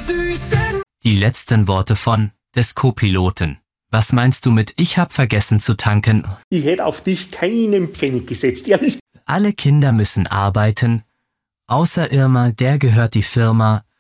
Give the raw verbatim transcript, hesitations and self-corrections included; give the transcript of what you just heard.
Süßen. Die letzten Worte von des Co-Piloten. Was meinst du mit Ich hab vergessen zu tanken? Ich hätte auf dich keinen Pfennig gesetzt, ehrlich. Alle Kinder müssen arbeiten, außer Irma, der gehört die Firma.